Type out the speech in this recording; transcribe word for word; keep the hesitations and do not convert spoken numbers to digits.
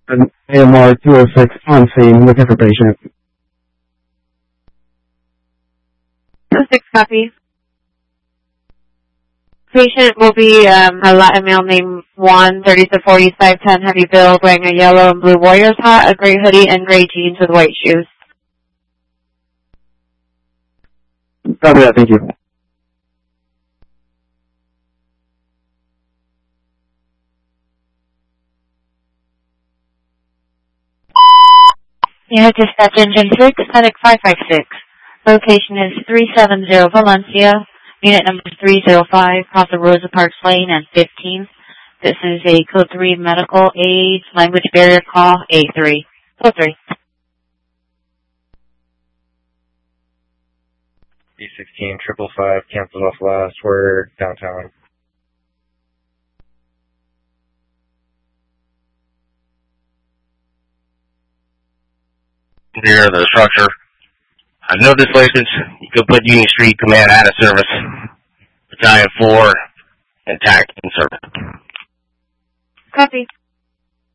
an A M R two oh six on scene looking for patient. two oh six copy. Patient will be um, a Latin male named Juan, thirty to forty-five, ten, heavy build, wearing a yellow and blue Warriors hat, a gray hoodie, and gray jeans with white shoes. Copy that, thank you. You have dispatch engine six, Medic five five six. Location is three seven zero Valencia. Unit number three zero five, cross the Rosa Parks Lane and fifteenth. This is a code three medical aids language barrier call A three. Code three. B sixteen, triple five, canceled off last. We're downtown. Near the structure. I know this license. You could put Union Street Command out of service. Battalion four, intact in service. Copy.